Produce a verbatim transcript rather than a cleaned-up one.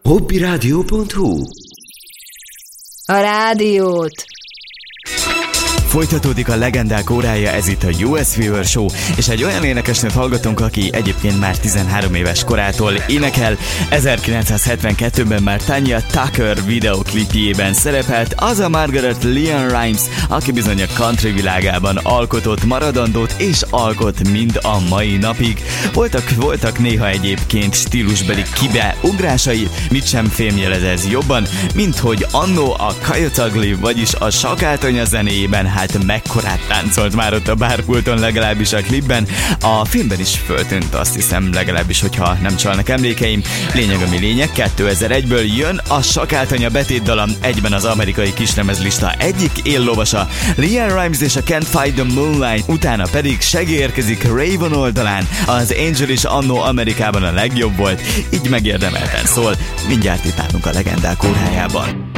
hobbiradio pont hu. A rádiót! Folytatódik a legendák órája, ez itt a U S Fever Show, és egy olyan énekesnőt hallgatunk, aki egyébként már tizenhárom éves korától énekel. ezerkilencszázhetvenkettőben már Tanya Tucker videoklipjében szerepelt, az a Margaret Leanne Rimes, aki bizony a country világában alkotott maradandót és alkot mind a mai napig. Voltak, voltak néha egyébként stílusbeli kibeugrásai, mit sem fémjelez ez jobban, mint hogy annó a Coyote Ugly, vagyis a Sakáltanya zenéjében hát mekkorát táncolt már ott a bárpulton, legalábbis a klipben. A filmben is föltűnt, azt hiszem, legalábbis, hogyha nem csalnak emlékeim. Lényeg ami lényeg, kétezer-egyből jön a Sakáltanya betétdalom, egyben az amerikai kislemezlista egyik éllovasa, Leanne Rimes és a Can't Fight the Moonlight, utána pedig segélyérkezik Raven oldalán, az Angel is annó Amerikában a legjobb volt, így megérdemelten szól, mindjárt itt állunk a legendák órájában.